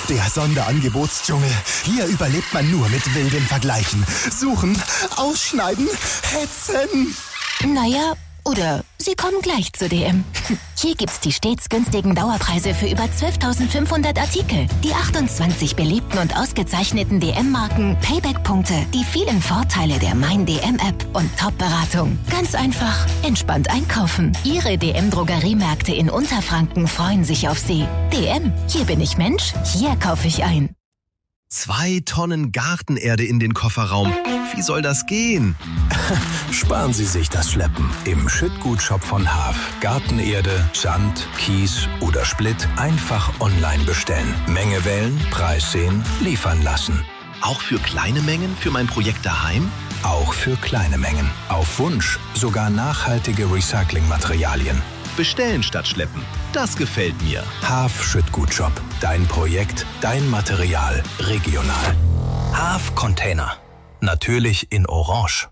Der Sonderangebotsdschungel. Hier überlebt man nur mit wildem Vergleichen. Suchen, ausschneiden, hetzen. Naja, oder Sie kommen gleich zu DM. Hier gibt's die stets günstigen Dauerpreise für über 12.500 Artikel. Die 28 beliebten und ausgezeichneten DM-Marken, Payback-Punkte, die vielen Vorteile der Mein DM-App und Top-Beratung. Ganz einfach, entspannt einkaufen. Ihre DM-Drogeriemärkte in Unterfranken freuen sich auf Sie. DM, hier bin ich Mensch, hier kaufe ich ein. 2 Tonnen Gartenerde in den Kofferraum. Wie soll das gehen? Sparen Sie sich das Schleppen. Im Schüttgut-Shop von Haaf. Gartenerde, Sand, Kies oder Splitt einfach online bestellen. Menge wählen, Preis sehen, liefern lassen. Auch für kleine Mengen für mein Projekt daheim? Auch für kleine Mengen. Auf Wunsch sogar nachhaltige Recyclingmaterialien. Bestellen statt schleppen. Das gefällt mir. Haaf Schüttgutshop. Dein Projekt, dein Material, regional. Haaf Container. Natürlich in Orange.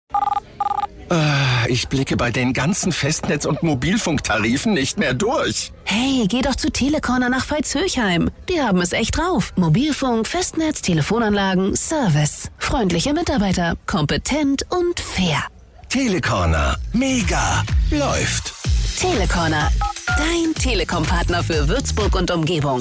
Ich blicke bei den ganzen Festnetz- und Mobilfunktarifen nicht mehr durch. Hey, geh doch zu Telecorner nach Veitshöchheim. Die haben es echt drauf. Mobilfunk, Festnetz, Telefonanlagen, Service. Freundliche Mitarbeiter, kompetent und fair. Telecorner. Mega. Läuft. Telecorner. Dein Telekom-Partner für Würzburg und Umgebung.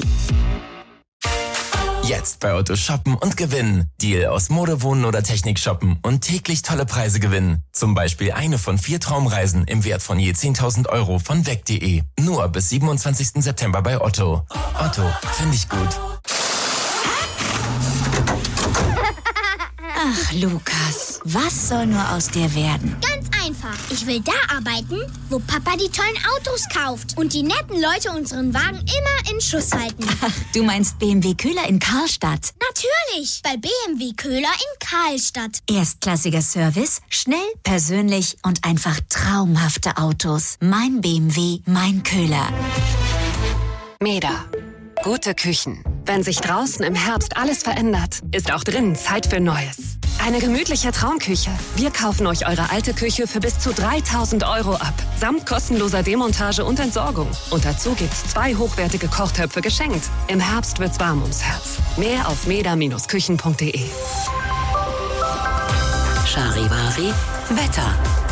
Jetzt bei Otto shoppen und gewinnen. Deal aus Mode, Wohnen oder Technik shoppen und täglich tolle Preise gewinnen. Zum Beispiel eine von 4 Traumreisen im Wert von je 10.000 € von weg.de. Nur bis 27. September bei Otto. Otto, finde ich gut. Ach, Lukas, was soll nur aus dir werden? Ganz einfach. Ich will da arbeiten, wo Papa die tollen Autos kauft und die netten Leute unseren Wagen immer in Schuss halten. Ach, du meinst BMW Köhler in Karlstadt? Natürlich, bei BMW Köhler in Karlstadt. Erstklassiger Service, schnell, persönlich und einfach traumhafte Autos. Mein BMW, mein Köhler. Meda. Gute Küchen. Wenn sich draußen im Herbst alles verändert, ist auch drinnen Zeit für Neues. Eine gemütliche Traumküche. Wir kaufen euch eure alte Küche für bis zu 3.000 € ab. Samt kostenloser Demontage und Entsorgung. Und dazu gibt's 2 hochwertige Kochtöpfe geschenkt. Im Herbst wird's warm ums Herz. Mehr auf meda-küchen.de. Charivari Wetter.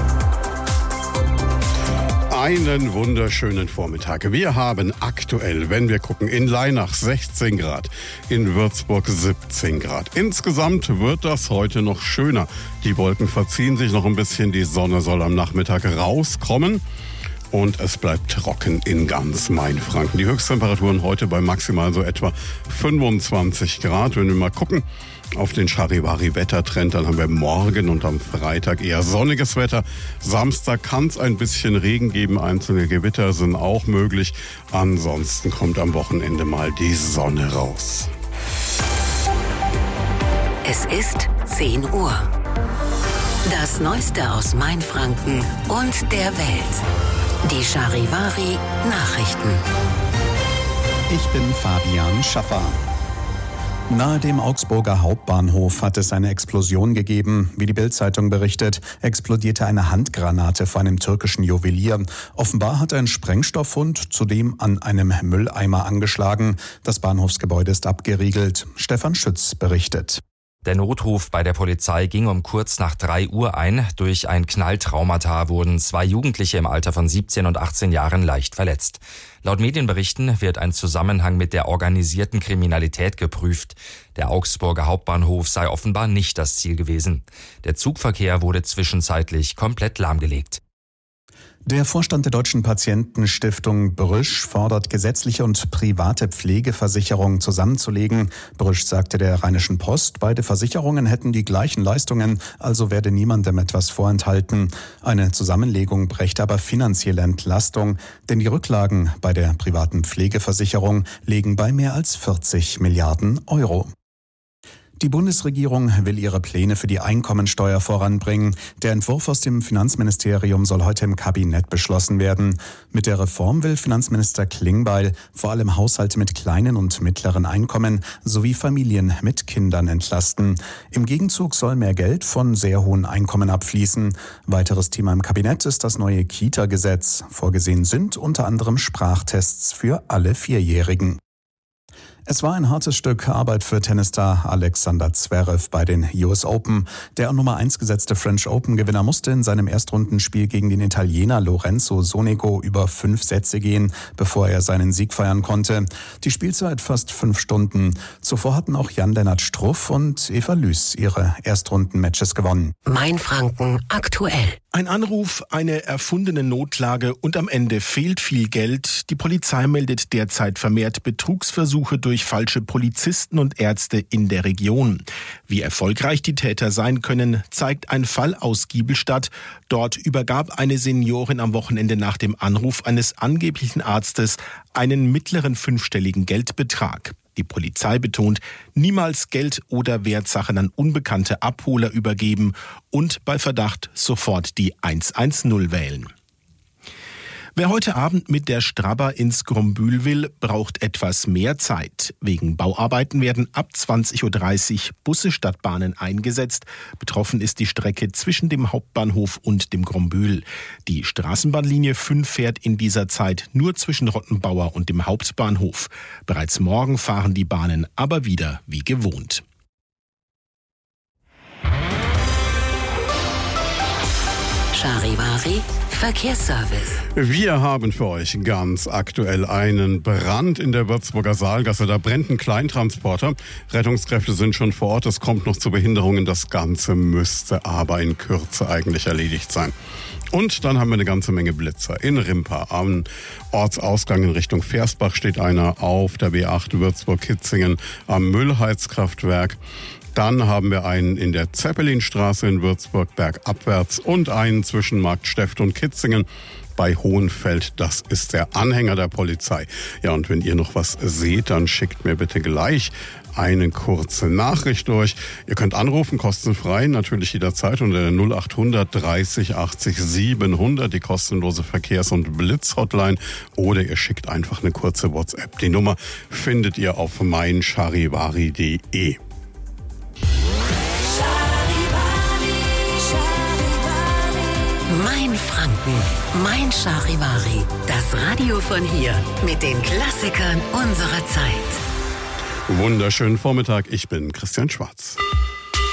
Einen wunderschönen Vormittag. Wir haben aktuell, wenn wir gucken, in Leinach 16 Grad, in Würzburg 17 Grad. Insgesamt wird das heute noch schöner. Die Wolken verziehen sich noch ein bisschen, die Sonne soll am Nachmittag rauskommen. Und es bleibt trocken in ganz Mainfranken. Die Höchsttemperaturen heute bei maximal so etwa 25 Grad. Wenn wir mal gucken auf den Charivari-Wettertrend, dann haben wir morgen und am Freitag eher sonniges Wetter. Samstag kann es ein bisschen Regen geben, einzelne Gewitter sind auch möglich. Ansonsten kommt am Wochenende mal die Sonne raus. Es ist 10 Uhr. Das Neueste aus Mainfranken und der Welt. Die Charivari Nachrichten. Ich bin Fabian Schaffer. Nahe dem Augsburger Hauptbahnhof hat es eine Explosion gegeben. Wie die Bild-Zeitung berichtet, explodierte eine Handgranate vor einem türkischen Juwelier. Offenbar hat ein Sprengstofffund zudem an einem Mülleimer angeschlagen. Das Bahnhofsgebäude ist abgeriegelt. Stefan Schütz berichtet. Der Notruf bei der Polizei ging um kurz nach 3 Uhr ein. Durch ein Knalltraumata wurden 2 Jugendliche im Alter von 17 und 18 Jahren leicht verletzt. Laut Medienberichten wird ein Zusammenhang mit der organisierten Kriminalität geprüft. Der Augsburger Hauptbahnhof sei offenbar nicht das Ziel gewesen. Der Zugverkehr wurde zwischenzeitlich komplett lahmgelegt. Der Vorstand der Deutschen Patientenstiftung Brüsch fordert, gesetzliche und private Pflegeversicherungen zusammenzulegen. Brüsch sagte der Rheinischen Post, beide Versicherungen hätten die gleichen Leistungen, also werde niemandem etwas vorenthalten. Eine Zusammenlegung brächte aber finanzielle Entlastung, denn die Rücklagen bei der privaten Pflegeversicherung liegen bei mehr als 40 Milliarden Euro. Die Bundesregierung will ihre Pläne für die Einkommensteuer voranbringen. Der Entwurf aus dem Finanzministerium soll heute im Kabinett beschlossen werden. Mit der Reform will Finanzminister Klingbeil vor allem Haushalte mit kleinen und mittleren Einkommen sowie Familien mit Kindern entlasten. Im Gegenzug soll mehr Geld von sehr hohen Einkommen abfließen. Weiteres Thema im Kabinett ist das neue Kita-Gesetz. Vorgesehen sind unter anderem Sprachtests für alle Vierjährigen. Es war ein hartes Stück Arbeit für Tennisstar Alexander Zverev bei den US Open. Der Nummer 1 gesetzte French Open-Gewinner musste in seinem Erstrundenspiel gegen den Italiener Lorenzo Sonego über 5 Sätze gehen, bevor er seinen Sieg feiern konnte. Die Spielzeit fast 5 Stunden. Zuvor hatten auch Jan-Lennart Struff und Eva Lüß ihre Erstrunden-Matches gewonnen. Mainfranken aktuell. Ein Anruf, eine erfundene Notlage und am Ende fehlt viel Geld. Die Polizei meldet derzeit vermehrt Betrugsversuche durch falsche Polizisten und Ärzte in der Region. Wie erfolgreich die Täter sein können, zeigt ein Fall aus Giebelstadt. Dort übergab eine Seniorin am Wochenende nach dem Anruf eines angeblichen Arztes einen mittleren 5-stelligen Geldbetrag. Die Polizei betont, niemals Geld oder Wertsachen an unbekannte Abholer übergeben und bei Verdacht sofort die 110 wählen. Wer heute Abend mit der Strabber ins Grombühl will, braucht etwas mehr Zeit. Wegen Bauarbeiten werden ab 20.30 Uhr Busse statt Bahnen eingesetzt. Betroffen ist die Strecke zwischen dem Hauptbahnhof und dem Grombühl. Die Straßenbahnlinie 5 fährt in dieser Zeit nur zwischen Rottenbauer und dem Hauptbahnhof. Bereits morgen fahren die Bahnen aber wieder wie gewohnt. Charivari Verkehrsservice. Wir haben für euch ganz aktuell einen Brand in der Würzburger Saalgasse. Da brennt ein Kleintransporter. Rettungskräfte sind schon vor Ort. Es kommt noch zu Behinderungen. Das Ganze müsste aber in Kürze eigentlich erledigt sein. Und dann haben wir eine ganze Menge Blitzer. In Rimpa am Ortsausgang in Richtung Versbach steht einer, auf der B8 Würzburg-Kitzingen am Müllheizkraftwerk. Dann haben wir einen in der Zeppelinstraße in Würzburg bergabwärts und einen zwischen Markt Steft und Kitzingen bei Hohenfeld. Das ist der Anhänger der Polizei. Ja, und wenn ihr noch was seht, dann schickt mir bitte gleich eine kurze Nachricht durch. Ihr könnt anrufen, kostenfrei, natürlich jederzeit unter der 0800 30 80 700, die kostenlose Verkehrs- und Blitz-Hotline. Oder ihr schickt einfach eine kurze WhatsApp. Die Nummer findet ihr auf meincharivari.de. Mein Franken, mein Charivari. Das Radio von hier mit den Klassikern unserer Zeit. Wunderschönen Vormittag, ich bin Christian Schwarz.